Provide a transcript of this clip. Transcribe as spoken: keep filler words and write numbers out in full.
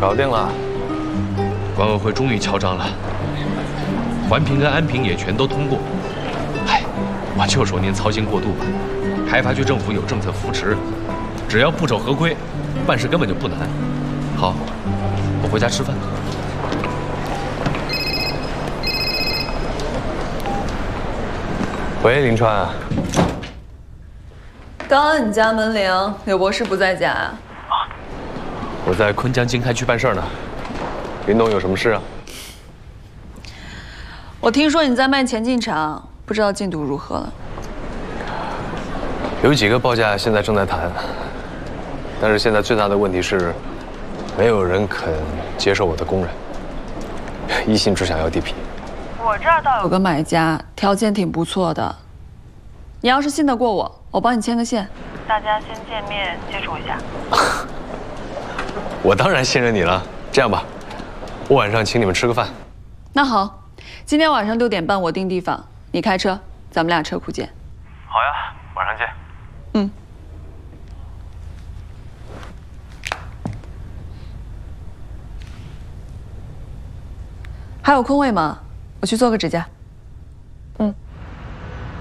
搞定了。 管委会终于敲章了，环评跟安评也全都通过。哎，我就说您操心过度吧。开发区政府有政策扶持，只要不守合规，办事根本就不难。好，我回家吃饭。 喂，林川。 刚按你家门铃，柳博士不在家啊？ 我在昆江经开区办事呢。林董有什么事啊？ 我听说你在卖前进场，不知道进度如何了。 有几个报价现在正在谈，但是现在最大的问题是，没有人肯接受我的工人，一心只想要地皮。 我这儿倒有个买家，条件挺不错的。你要是信得过我，我帮你牵个线。大家先见面接触一下。 我当然信任你了。这样吧，我晚上请你们吃个饭。 那好，今天晚上六点半我定地方，你开车，咱们俩车库见。 好呀，晚上见。 嗯。还有空位吗？我去做个指甲。